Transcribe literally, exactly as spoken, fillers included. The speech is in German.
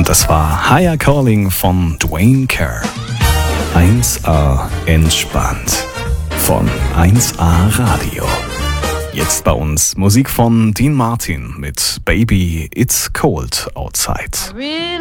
Und das war Higher Calling von Dwayne Kerr. eins A entspannt von eins A Radio. Jetzt bei uns Musik von Dean Martin mit Baby It's Cold Outside.